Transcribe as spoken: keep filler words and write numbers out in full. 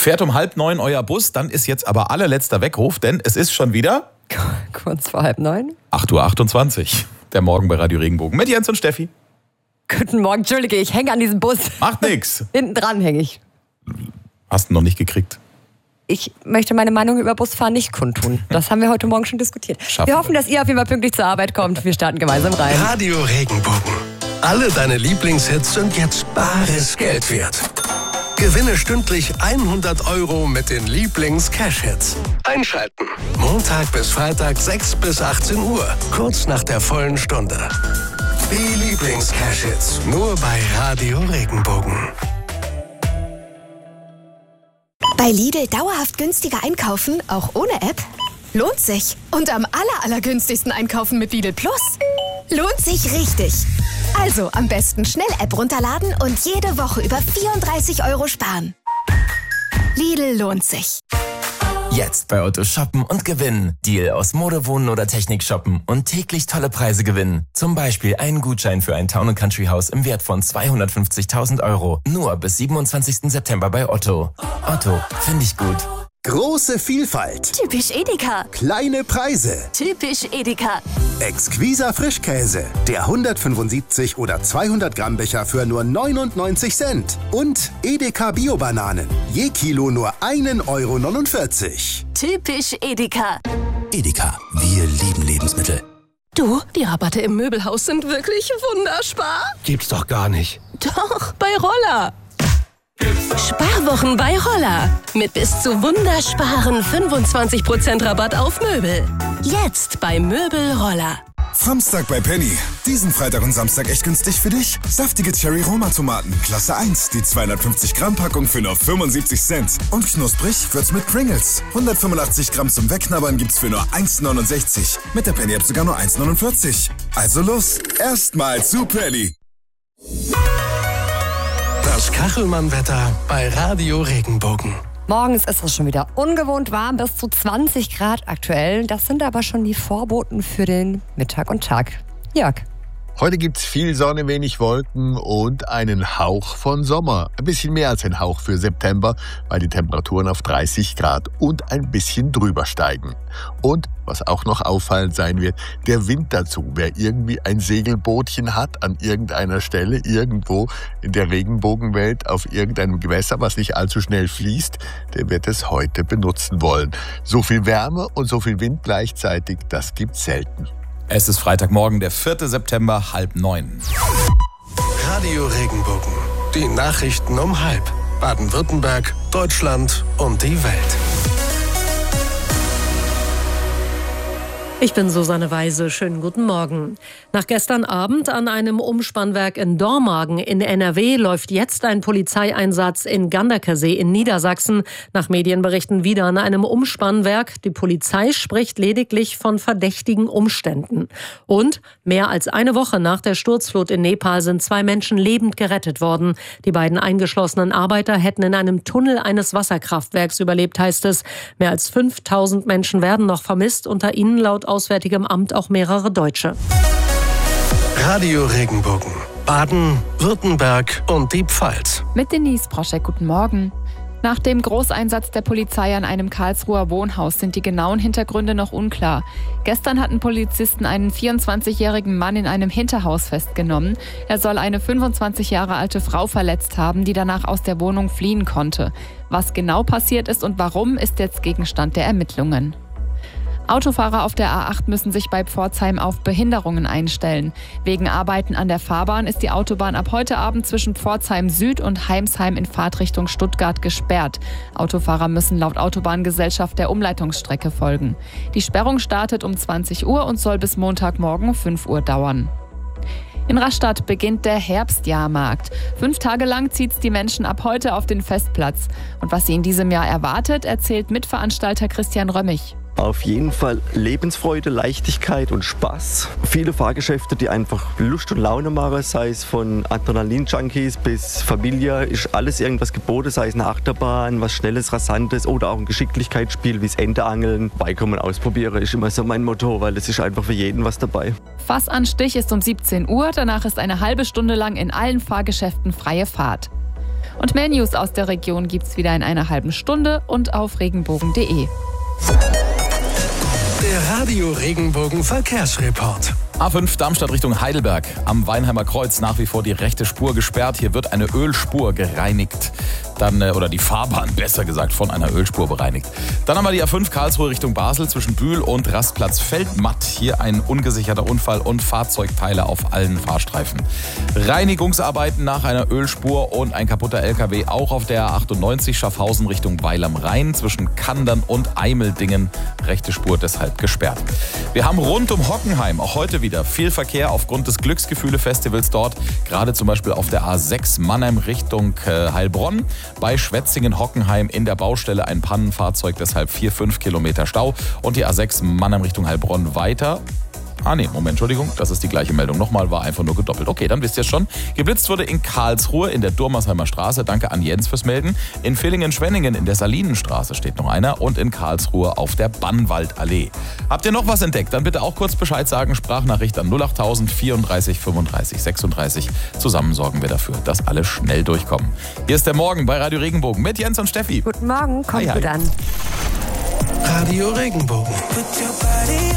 Fährt um halb neun euer Bus, dann ist jetzt aber allerletzter Weckruf, denn es ist schon wieder... Kurz vor halb neun. acht Uhr achtundzwanzig. Der Morgen bei Radio Regenbogen. Mit Jens und Steffi. Guten Morgen, Entschuldige, ich hänge an diesem Bus. Macht nix. Hinten dran hänge ich. Hast du noch nicht gekriegt? Ich möchte meine Meinung über Busfahren nicht kundtun. Das haben wir heute Morgen schon diskutiert. Schaffen wir hoffen, dass ihr auf jeden Fall pünktlich zur Arbeit kommt. Wir starten gemeinsam rein. Radio Regenbogen. Alle deine Lieblingshits sind jetzt bares Geld wert. Gewinne stündlich hundert Euro mit den Lieblings-Cash-Hits. Einschalten. Montag bis Freitag sechs bis achtzehn Uhr. Kurz nach der vollen Stunde. Die Lieblings-Cash-Hits. Nur bei Radio Regenbogen. Bei Lidl dauerhaft günstiger einkaufen, auch ohne App? Lohnt sich. Und am aller, allergünstigsten einkaufen mit Lidl Plus? Lohnt sich richtig. Also am besten schnell App runterladen und jede Woche über vierunddreißig Euro sparen. Lidl lohnt sich. Jetzt bei Otto shoppen und gewinnen. Deal aus Mode, Wohnen oder Technik shoppen und täglich tolle Preise gewinnen. Zum Beispiel einen Gutschein für ein Town and Country Haus im Wert von zweihundertfünfzigtausend Euro. Nur bis siebenundzwanzigsten September bei Otto. Otto, finde ich gut. Große Vielfalt. Typisch Edeka. Kleine Preise. Typisch Edeka. Exquiser Frischkäse. Der hundertfünfundsiebzig oder zweihundert Gramm Becher für nur neunundneunzig Cent. Und Edeka Bio-Bananen. Je Kilo nur ein Euro neunundvierzig. Typisch Edeka. Edeka. Wir lieben Lebensmittel. Du, die Rabatte im Möbelhaus sind wirklich wunderspar. Gibt's doch gar nicht. Doch, bei Roller. Sparwochen bei Roller. Mit bis zu wundersparen fünfundzwanzig Prozent Rabatt auf Möbel. Jetzt bei Möbel Roller. Samstag bei Penny. Diesen Freitag und Samstag echt günstig für dich. Saftige Cherry-Roma-Tomaten, Klasse eins. Die zweihundertfünfzig Gramm Packung für nur fünfundsiebzig Cent. Und knusprig wird's mit Pringles. hundertfünfundachtzig Gramm zum Wegknabbern gibt's für nur eins neunundsechzig. Mit der Penny-App sogar nur eins neunundvierzig. Also los, erstmal zu Penny. Das Kachelmann-Wetter bei Radio Regenbogen. Morgens ist es schon wieder ungewohnt warm, bis zu zwanzig Grad aktuell. Das sind aber schon die Vorboten für den Mittag und Tag. Jörg. Heute gibt's viel Sonne, wenig Wolken und einen Hauch von Sommer. Ein bisschen mehr als ein Hauch für September, weil die Temperaturen auf dreißig Grad und ein bisschen drüber steigen. Und, was auch noch auffallend sein wird, der Wind dazu. Wer irgendwie ein Segelbootchen hat an irgendeiner Stelle, irgendwo in der Regenbogenwelt, auf irgendeinem Gewässer, was nicht allzu schnell fließt, der wird es heute benutzen wollen. So viel Wärme und so viel Wind gleichzeitig, das gibt's selten. Es ist Freitagmorgen, der vierte September, halb neun. Radio Regenbogen. Die Nachrichten um halb. Baden-Württemberg, Deutschland und die Welt. Ich bin Susanne Weise. Schönen guten Morgen. Nach gestern Abend an einem Umspannwerk in Dormagen in N R W läuft jetzt ein Polizeieinsatz in Ganderkesee in Niedersachsen. Nach Medienberichten wieder an einem Umspannwerk. Die Polizei spricht lediglich von verdächtigen Umständen. Und mehr als eine Woche nach der Sturzflut in Nepal sind zwei Menschen lebend gerettet worden. Die beiden eingeschlossenen Arbeiter hätten in einem Tunnel eines Wasserkraftwerks überlebt, heißt es. Mehr als fünftausend Menschen werden noch vermisst, unter ihnen laut Auswärtigem Amt auch mehrere Deutsche. Radio Regenbogen. Baden, Württemberg und die Pfalz. Mit Denise Broschek, guten Morgen. Nach dem Großeinsatz der Polizei an einem Karlsruher Wohnhaus sind die genauen Hintergründe noch unklar. Gestern hatten Polizisten einen vierundzwanzigjährigen Mann in einem Hinterhaus festgenommen. Er soll eine fünfundzwanzig Jahre alte Frau verletzt haben, die danach aus der Wohnung fliehen konnte. Was genau passiert ist und warum, ist jetzt Gegenstand der Ermittlungen. Autofahrer auf der A acht müssen sich bei Pforzheim auf Behinderungen einstellen. Wegen Arbeiten an der Fahrbahn ist die Autobahn ab heute Abend zwischen Pforzheim Süd und Heimsheim in Fahrtrichtung Stuttgart gesperrt. Autofahrer müssen laut Autobahngesellschaft der Umleitungsstrecke folgen. Die Sperrung startet um zwanzig Uhr und soll bis Montagmorgen fünf Uhr dauern. In Rastatt beginnt der Herbstjahrmarkt. Fünf Tage lang zieht's die Menschen ab heute auf den Festplatz. Und was sie in diesem Jahr erwartet, erzählt Mitveranstalter Christian Römmig. Auf jeden Fall Lebensfreude, Leichtigkeit und Spaß. Viele Fahrgeschäfte, die einfach Lust und Laune machen, sei es von Adrenalin-Junkies bis Familie, ist alles irgendwas geboten, sei es eine Achterbahn, was Schnelles, Rasantes oder auch ein Geschicklichkeitsspiel wie das Enteangeln. Beikommen, ausprobieren ist immer so mein Motto, weil es ist einfach für jeden was dabei. Fassanstich ist um siebzehn Uhr, danach ist eine halbe Stunde lang in allen Fahrgeschäften freie Fahrt. Und mehr News aus der Region gibt's wieder in einer halben Stunde und auf regenbogen punkt de. Der Radio Regenbogen Verkehrsreport. A fünf Darmstadt Richtung Heidelberg. Am Weinheimer Kreuz nach wie vor die rechte Spur gesperrt. Hier wird eine Ölspur gereinigt. Dann, oder die Fahrbahn, besser gesagt, von einer Ölspur bereinigt. Dann haben wir die A fünf Karlsruhe Richtung Basel zwischen Bühl und Rastplatz Feldmatt. Hier ein ungesicherter Unfall und Fahrzeugteile auf allen Fahrstreifen. Reinigungsarbeiten nach einer Ölspur und ein kaputter L K W auch auf der A achtundneunzig Schaffhausen Richtung Weil am Rhein zwischen Kandern und Eimeldingen. Rechte Spur deshalb gesperrt. Wir haben rund um Hockenheim auch heute wieder viel Verkehr aufgrund des Glücksgefühle-Festivals dort. Gerade zum Beispiel auf der A sechs Mannheim Richtung äh, Heilbronn. Bei Schwetzingen-Hockenheim in der Baustelle ein Pannenfahrzeug, deshalb vier, fünf Kilometer Stau. Und die A sechs Mannheim Richtung Heilbronn weiter. Ah nee, Moment, Entschuldigung, das ist die gleiche Meldung. Nochmal, war einfach nur gedoppelt. Okay, dann wisst ihr es schon. Geblitzt wurde in Karlsruhe in der Durmersheimer Straße. Danke an Jens fürs Melden. In Villingen-Schwenningen in der Salinenstraße steht noch einer. Und in Karlsruhe auf der Bannwaldallee. Habt ihr noch was entdeckt? Dann bitte auch kurz Bescheid sagen. Sprachnachricht an null achttausend vierunddreißig fünfunddreißig sechsunddreißig. Zusammen sorgen wir dafür, dass alle schnell durchkommen. Hier ist der Morgen bei Radio Regenbogen mit Jens und Steffi. Guten Morgen, kommt hi, hi. gut an. Radio Regenbogen.